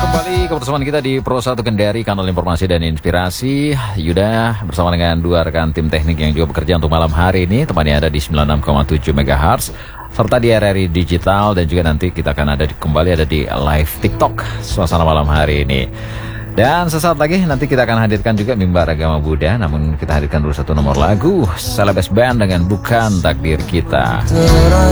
Kembali kebersamaan kita di Pro 1 Kendari, kanal informasi dan inspirasi. Yuda bersama dengan dua rekan tim teknik yang juga bekerja untuk malam hari ini, tempatnya ada di 96,7 MHz serta di RRI Digital, dan juga nanti kita akan kembali ada di live TikTok suasana malam hari ini. Dan sesaat lagi nanti kita akan hadirkan juga mimbar agama Buddha, namun kita hadirkan dulu satu nomor lagu Celebes Band dengan Bukan Takdir Kita.